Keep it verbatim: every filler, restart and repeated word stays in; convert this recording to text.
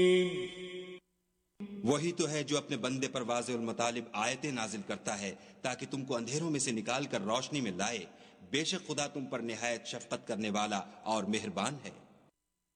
वही तो है जो अपने बंदे पर वाज़िउल मतालिब आयतें नाजिल करता है ताकि तुमको अंधेरों में से निकाल कर रोशनी में लाए। बेशक खुदा तुम पर निहायत शफकत करने वाला और मेहरबान है।